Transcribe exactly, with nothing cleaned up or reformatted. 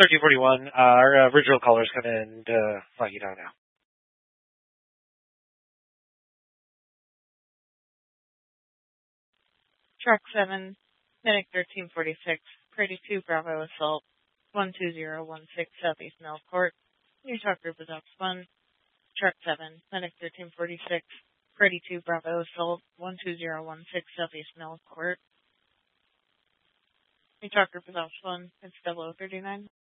thirteen forty-one, uh, our uh, original callers come in to flag you down now. Truck seven, Medic thirteen forty-six, Grady two Bravo Assault, one two zero one six Southeast Mill Court. Your talk group is Ops one. Truck seven, Medic thirteen forty-six, Grady two Bravo Assault, one two zero one six Southeast Mill Court. Your talk group is Ops one. It's double oh thirty-nine.